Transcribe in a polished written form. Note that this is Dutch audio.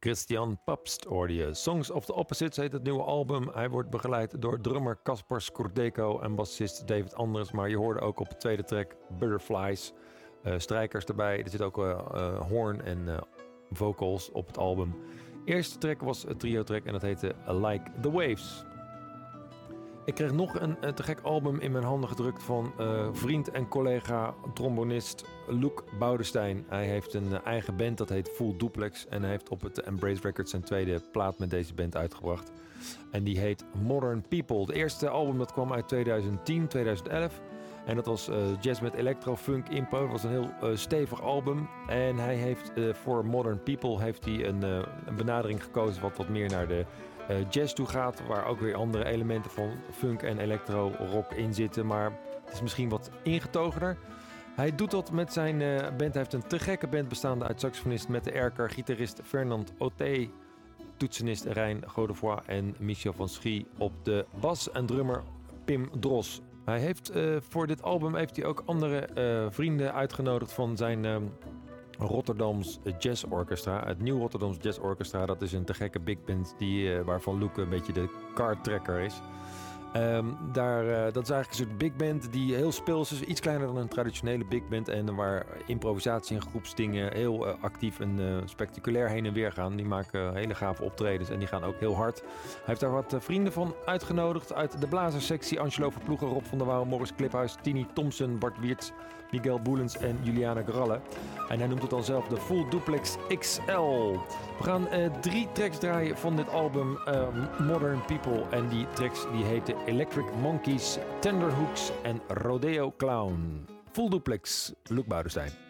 Christian Papst hoorde je. Songs of the Opposites heet het nieuwe album. Hij wordt begeleid door drummer Kasper Skordeko en bassist David Anders. Maar je hoorde ook op de tweede track Butterflies. Strijkers erbij. Er zit ook hoorn en vocals op het album. Eerste track was een trio track en dat heette Like the Waves. Ik kreeg nog een te gek album in mijn handen gedrukt van vriend en collega trombonist Luc Boudestein. Hij heeft een eigen band, dat heet Full Duplex. En hij heeft op het Embrace Records zijn tweede plaat met deze band uitgebracht. En die heet Modern People. Het eerste album dat kwam uit 2010, 2011. En dat was jazz met electro, funk, impo. Dat was een heel stevig album. En hij heeft voor Modern People heeft hij een benadering gekozen wat meer naar de jazz toe gaat. Waar ook weer andere elementen van funk en electro rock in zitten. Maar het is misschien wat ingetogener. Hij doet dat met zijn band. Hij heeft een te gekke band bestaande uit saxofonist Mette Erker, gitarist Fernand Oté, toetsenist Rijn Godefroy en Michel van Schie op de bas en drummer Pim Dros. Hij heeft voor dit album ook andere vrienden uitgenodigd van zijn Rotterdams Jazz Orchestra. Het Nieuw Rotterdams Jazz Orchestra, dat is een te gekke big band waarvan Luc een beetje de cardtrekker is. Dat is eigenlijk een soort big band die heel speels is, iets kleiner dan een traditionele big band en waar improvisatie en groepsdingen heel actief en spectaculair heen en weer gaan. Die maken hele gave optredens en die gaan ook heel hard. Hij heeft daar wat vrienden van uitgenodigd uit de blazerssectie: Angelo Verploegen, Rob van der Wouw, Morris Kliphuis, Tini Thompson, Bart Wiertz, Miguel Boelens en Juliana Gralle. En hij noemt het dan zelf de Full Duplex XL. We gaan 3 tracks draaien van dit album Modern People. En die tracks die heten Electric Monkeys, Tenderhooks en Rodeo Clown. Full Duplex, Luc Boudestein.